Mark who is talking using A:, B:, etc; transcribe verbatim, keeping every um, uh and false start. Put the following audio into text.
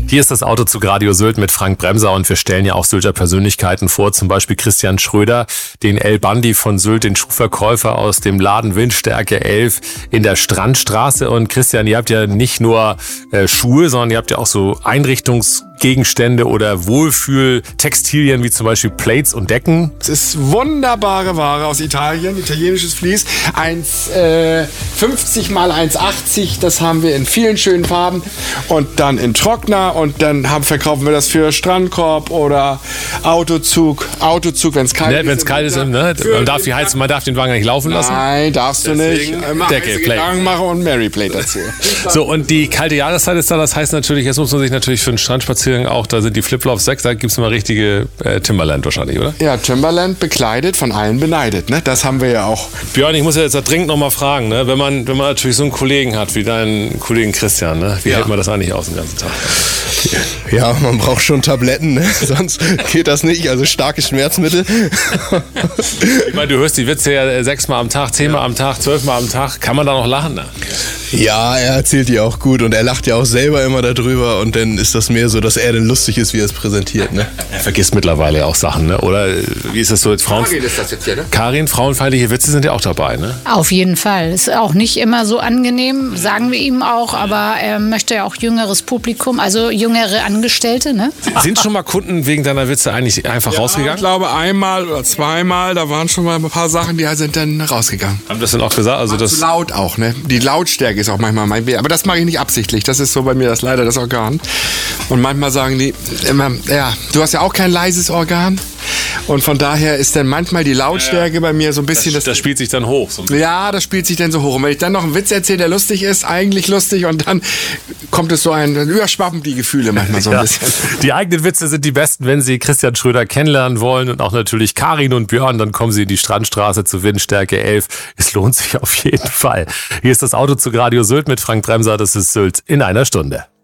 A: Hier ist das Autozug Radio Sylt mit Frank Bremser und wir stellen ja auch Sylter Persönlichkeiten vor, zum Beispiel Christian Schröder, den El Bandi von Sylt, den Schuhverkäufer aus dem Laden Windstärke elf in der Strandstraße. Und Christian, ihr habt ja nicht nur äh, Schuhe, sondern ihr habt ja auch so Einrichtungsgegenstände oder Wohlfühltextilien wie zum Beispiel Plates und Decken.
B: Es ist wunderbare Ware aus Italien, italienisches Vlies, eins fünfzig mal eins achtzig, das haben wir in vielen schönen Farben und dann in Trockner. Und dann haben, verkaufen wir das für Strandkorb oder Autozug. Autozug, wenn es kalt
A: ne,
B: ist.
A: Wenn es kalt ist, ne? Man darf die Heizung, man darf den Wagen nicht laufen lassen.
B: Nein, darfst du
A: Deswegen
B: nicht. Immer
A: Decke,
B: Gedanken machen und Mary Plate dazu.
A: So, und die kalte Jahreszeit ist da, das heißt natürlich, jetzt muss man sich natürlich für einen Strandspaziergang auch, da sind die Flipflops sechs, da gibt es mal richtige äh, Timberland wahrscheinlich, oder?
B: Ja, Timberland bekleidet, von allen beneidet, ne? Das haben wir ja auch.
A: Björn, ich muss ja jetzt da dringend noch mal fragen, ne? Wenn man, wenn man natürlich so einen Kollegen hat wie deinen Kollegen Christian, ne? Wie ja. hält man das eigentlich aus den ganzen Tag?
C: Ja, man braucht schon Tabletten, ne? Sonst geht das nicht, also starke Schmerzmittel.
A: Ich meine, du hörst die Witze ja sechsmal am Tag, zehnmal am Tag, zwölfmal am Tag. Kann man da noch lachen? Ne?
C: Ja, er erzählt die auch gut und er lacht ja auch selber immer darüber und dann ist das mehr so, dass er dann lustig ist, wie er es präsentiert. Ne?
A: Er vergisst mittlerweile auch Sachen, ne? Oder wie ist das so? Frauen
B: Karin ist das jetzt hier, ne?
A: Karin, frauenfeindliche Witze sind ja auch dabei, ne?
D: Auf jeden Fall. Ist auch nicht immer so angenehm, sagen wir ihm auch, aber er möchte ja auch jüngeres Publikum, also jüngere Angestellte, ne?
A: Sind schon mal Kunden wegen deiner Witze eigentlich einfach
B: ja,
A: rausgegangen?
B: Ich glaube einmal oder zweimal, da waren schon mal ein paar Sachen, die sind dann rausgegangen.
A: Haben das denn auch gesagt? Also das
B: zu laut auch, ne? Die Lautstärke ist auch manchmal mein Weh. Aber das mache ich nicht absichtlich. Das ist so bei mir das leider das Organ. Und manchmal sagen die immer, ja, du hast ja auch kein leises Organ. Und von daher ist dann manchmal die Lautstärke ja, ja. bei mir so ein bisschen...
A: Das, das, das spielt sich dann hoch. So
B: ja, das spielt sich dann so hoch. Und wenn ich dann noch einen Witz erzähle, der lustig ist, eigentlich lustig, und dann kommt es so ein... Dann überschwappen die Gefühle manchmal so ein ja. bisschen.
A: Die eigenen Witze sind die besten, wenn Sie Christian Schröder kennenlernen wollen und auch natürlich Karin und Björn, dann kommen Sie in die Strandstraße zu Windstärke elf. Es lohnt sich auf jeden Fall. Hier ist das Autozug Radio Sylt mit Frank Bremser. Das ist Sylt in einer Stunde.